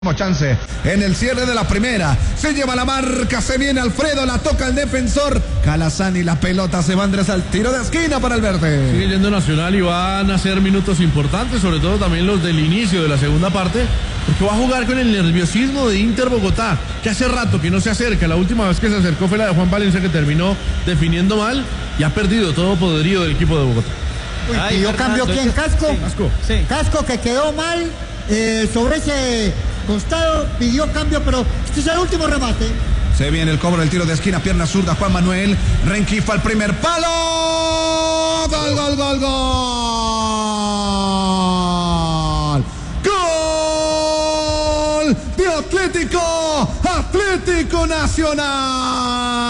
Chance en el cierre de la primera, se lleva la marca, se viene Alfredo, la toca el defensor Calazani, la pelota se va Andrés al tiro de esquina para el verde. Sigue yendo Nacional y van a ser minutos importantes, sobre todo también los del inicio de la segunda parte, porque va a jugar con el nerviosismo de Inter Bogotá, que hace rato que no se acerca. La última vez que se acercó fue la de Juan Valencia, que terminó definiendo mal y ha perdido todo poderío del equipo de Bogotá. Uy, pidió cambio quién, Casco. Sí, Casco. Sí. Casco, que quedó mal sobre ese costado, pidió cambio, pero este es el último remate. Se viene el cobro del tiro de esquina, pierna zurda, Juan Manuel Renquifa al primer palo. Gol, gol, gol, gol. Gol de Atlético Nacional.